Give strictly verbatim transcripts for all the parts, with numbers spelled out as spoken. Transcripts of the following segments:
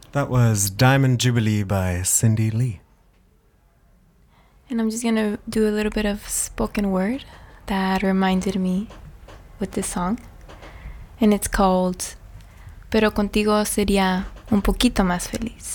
That was Diamond Jubilee by Cindy Lee. And I'm just going to do a little bit of spoken word that reminded me with this song. And it's called Pero contigo sería un poquito más feliz.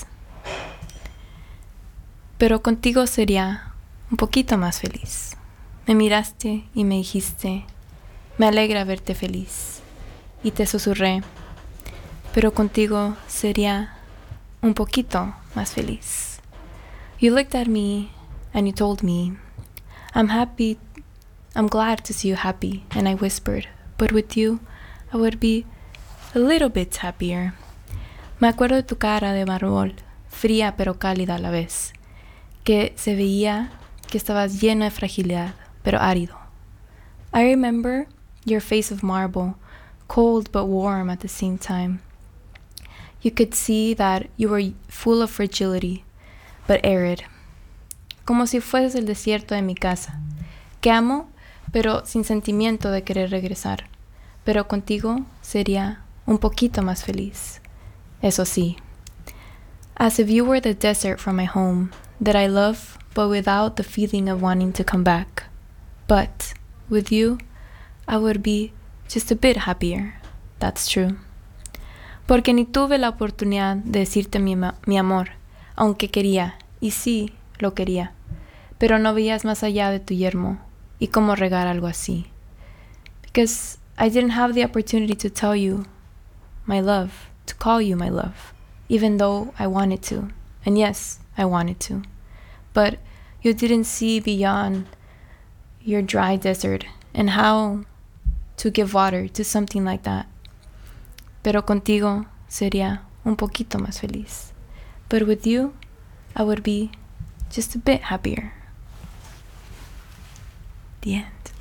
Pero contigo sería un poquito más feliz. Me miraste y me dijiste, me alegra verte feliz. Y te susurré, pero contigo sería un poquito más feliz. You looked at me and you told me, I'm happy, I'm glad to see you happy. And I whispered, but with you, I would be a little bit happier. Me acuerdo de tu cara de mármol, fría pero cálida a la vez, que se veía que estabas lleno de fragilidad, pero árido. I remember your face of marble, cold but warm at the same time. You could see that you were full of fragility, but arid. Como si fueses el desierto de mi casa, que amo, pero sin sentimiento de querer regresar. Pero contigo sería un poquito más feliz. Eso sí. As if you were the desert from my home, that I love, but without the feeling of wanting to come back. But with you, I would be just a bit happier. That's true. Porque ni tuve la oportunidad de decirte mi, mi amor, aunque quería, y sí, lo quería, pero no veías más allá de tu yermo, y cómo regar algo así. Because I didn't have the opportunity to tell you my love, to call you my love, even though I wanted to, and yes, I wanted to. But you didn't see beyond your dry desert and how to give water to something like that. Pero contigo sería un poquito más feliz. But with you, I would be just a bit happier. The end.